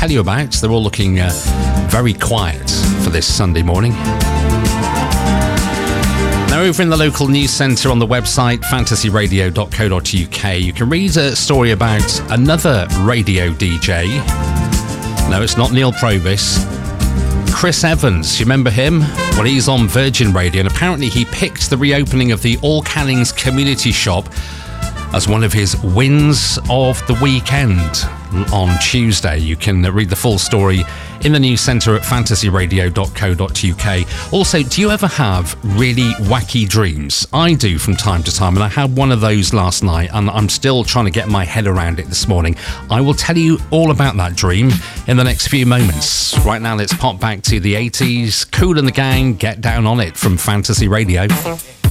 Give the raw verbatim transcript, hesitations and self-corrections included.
tell you about. They're all looking uh, very quiet for this Sunday morning. Now, over in the local news centre on the website fantasy radio dot co dot uk, you can read a story about another radio D J. No, it's not Neil Probus. Chris Evans, you remember him? Well, he's on Virgin Radio, and apparently he picked the reopening of the All Cannings Community Shop as one of his wins of the weekend on Tuesday. You can read the full story in the news centre at fantasy radio dot co dot uk. Also, do you ever have really wacky dreams? I do from time to time, and I had one of those last night, and I'm still trying to get my head around it this morning. I will tell you all about that dream in the next few moments. Right now, let's pop back to the eighties. Kool and the Gang, Get Down on It from Fantasy Radio.